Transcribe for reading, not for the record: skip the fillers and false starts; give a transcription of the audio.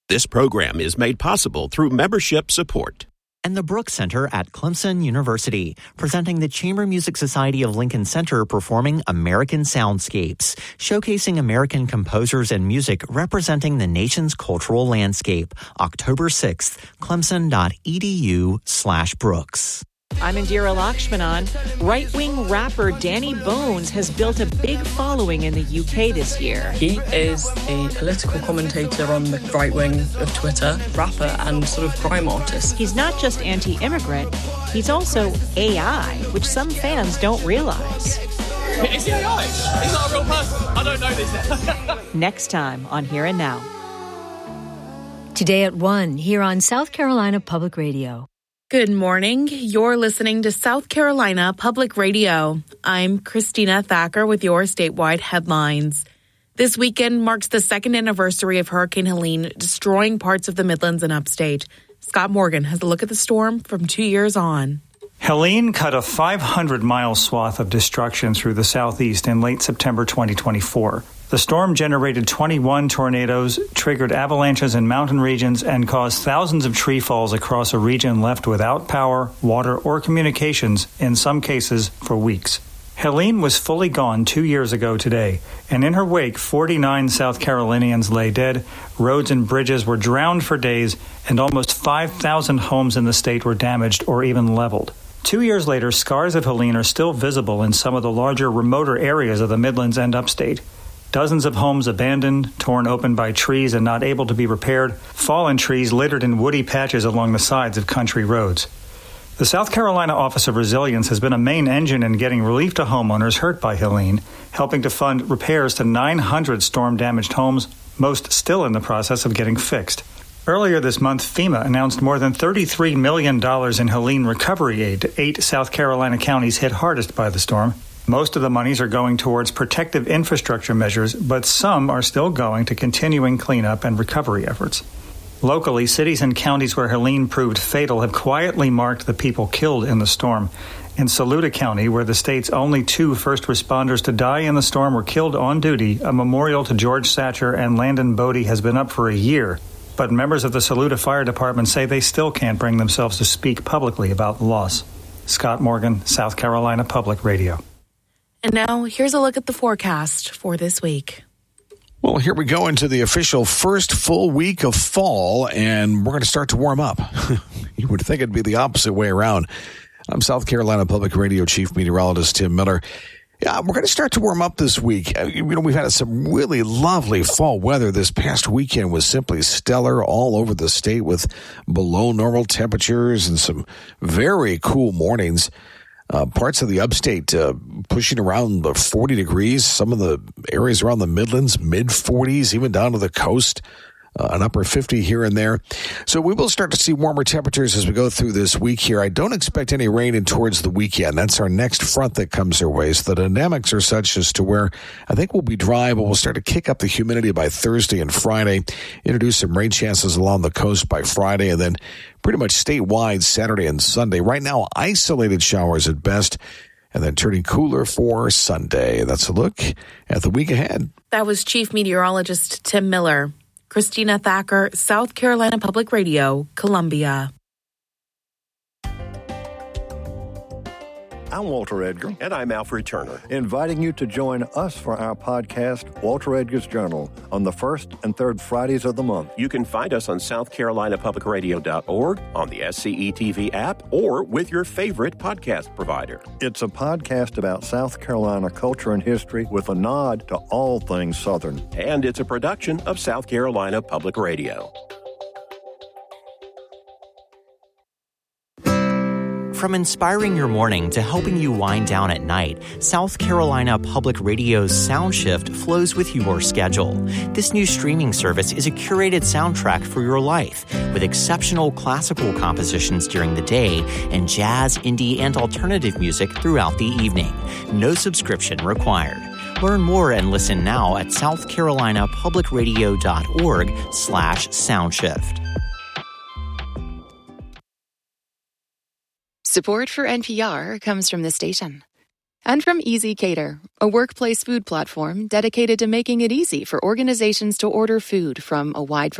This program is made possible through membership support. And the Brooks Center at Clemson University, presenting the Chamber Music Society of Lincoln Center performing American Soundscapes, showcasing American composers and music representing the nation's cultural landscape. October 6th, clemson.edu/Brooks. I'm Indira Lakshmanan. Right-wing rapper Danny Bones has built a big following in the UK this year. He is a political commentator on the right wing of Twitter, rapper and sort of crime artist. He's not just anti-immigrant, he's also AI, which some fans don't realize. Is he AI? He's not a real person. I don't know this. Next time on Here and Now. Today at 1, here on South Carolina Public Radio. Good morning. You're listening to South Carolina Public Radio. I'm Christina Thacker with your statewide headlines. This weekend marks the second anniversary of Hurricane Helene destroying parts of the Midlands and upstate. Scott Morgan has a look at the storm from 2 years on. Helene cut a 500-mile swath of destruction through the southeast in late September 2024. The storm generated 21 tornadoes, triggered avalanches in mountain regions, and caused thousands of tree falls across a region left without power, water, or communications, in some cases for weeks. Helene was fully gone 2 years ago today, and in her wake, 49 South Carolinians lay dead, roads and bridges were drowned for days, and almost 5,000 homes in the state were damaged or even leveled. 2 years later, scars of Helene are still visible in some of the larger, remoter areas of the Midlands and upstate. Dozens of homes abandoned, torn open by trees and not able to be repaired, fallen trees littered in woody patches along the sides of country roads. The South Carolina Office of Resilience has been a main engine in getting relief to homeowners hurt by Helene, helping to fund repairs to 900 storm-damaged homes, most still in the process of getting fixed. Earlier this month, FEMA announced more than $33 million in Helene recovery aid to 8 South Carolina counties hit hardest by the storm. Most of the monies are going towards protective infrastructure measures, but some are still going to continuing cleanup and recovery efforts. Locally, cities and counties where Helene proved fatal have quietly marked the people killed in the storm. In Saluda County, where the state's only 2 first responders to die in the storm were killed on duty, a memorial to George Satcher and Landon Bodie has been up for a year. But members of the Saluda Fire Department say they still can't bring themselves to speak publicly about the loss. Scott Morgan, South Carolina Public Radio. And now, here's a look at the forecast for this week. Well, here we go into the official first full week of fall, and we're going to start to warm up. You would think it'd be the opposite way around. I'm South Carolina Public Radio Chief Meteorologist Tim Miller. Yeah, we're going to start to warm up this week. We've had some really lovely fall weather. This past weekend was simply stellar all over the state with below normal temperatures and some very cool mornings. Parts of the upstate pushing around the 40 degrees. Some of the areas around the Midlands, mid-40s, even down to the coast, an upper 50 here and there. So we will start to see warmer temperatures as we go through this week here. I don't expect any rain in towards the weekend. That's our next front that comes our way. So the dynamics are such as to where I think we'll be dry, but we'll start to kick up the humidity by Thursday and Friday, introduce some rain chances along the coast by Friday, and then pretty much statewide Saturday and Sunday. Right now, isolated showers at best, and then turning cooler for Sunday. That's a look at the week ahead. That was Chief Meteorologist Tim Miller. Christina Thacker, South Carolina Public Radio, Columbia. I'm Walter Edgar. And I'm Alfred Turner. Inviting you to join us for our podcast, Walter Edgar's Journal, on the first and third Fridays of the month. You can find us on southcarolinapublicradio.org, on the SCE-TV app, or with your favorite podcast provider. It's a podcast about South Carolina culture and history with a nod to all things Southern. And it's a production of South Carolina Public Radio. From inspiring your morning to helping you wind down at night, South Carolina Public Radio's SoundShift flows with your schedule. This new streaming service is a curated soundtrack for your life, with exceptional classical compositions during the day and jazz, indie, and alternative music throughout the evening. No subscription required. Learn more and listen now at southcarolinapublicradio.org/soundshift. Support for NPR comes from the station. And from Easy Cater, a workplace food platform dedicated to making it easy for organizations to order food from a wide variety